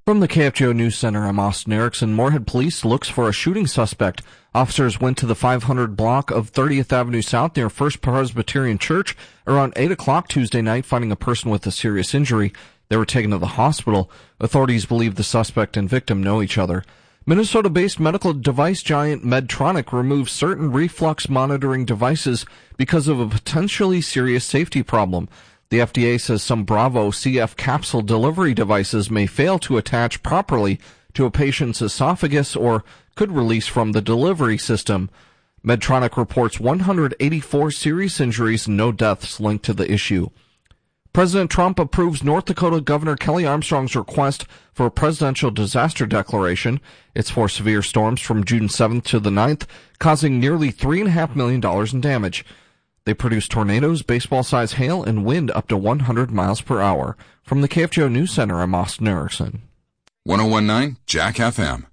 From the KFGO News Center, I'm Austin Erickson. Moorhead Police looks for a shooting suspect. Officers went to the 500 block of 30th Avenue South near First Presbyterian Church around 8 o'clock Tuesday night, finding a person with a serious injury. They were taken to the hospital. Authorities believe the suspect and victim know each other. Minnesota-based medical device giant Medtronic removed certain reflux monitoring devices because of a potentially serious safety problem. The FDA says some Bravo CF capsule delivery devices may fail to attach properly to a patient's esophagus or could release from the delivery system. Medtronic reports 184 serious injuries and no deaths linked to the issue. President Trump approves North Dakota Governor Kelly Armstrong's request for a presidential disaster declaration. It's for severe storms from June 7th to the 9th, causing nearly $3.5 million in damage. They produce tornadoes, baseball-sized hail, and wind up to 100 miles per hour. From the KFGO News Center, I'm Austin Erickson. 1019 Jack FM.